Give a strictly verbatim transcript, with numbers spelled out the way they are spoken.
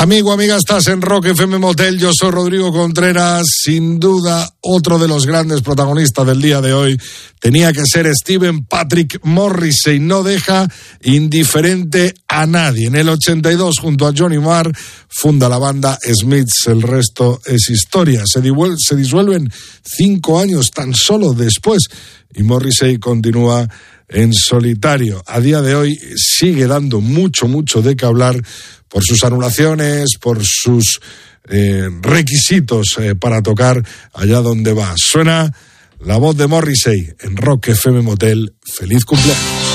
Amigo, amiga, estás en Rock F M Motel, yo soy Rodrigo Contreras, sin duda otro de los grandes protagonistas del día de hoy tenía que ser Stephen Patrick Morrissey, no deja indiferente a nadie. En el ochenta y dos, junto a Johnny Marr, funda la banda Smiths, el resto es historia. Se, divuel- se disuelven cinco años tan solo después y Morrissey continúa en solitario. A día de hoy sigue dando mucho, mucho de qué hablar por sus anulaciones, por sus eh, requisitos eh, para tocar allá donde va. Suena la voz de Morrissey en Rock F M Motel. ¡Feliz cumpleaños!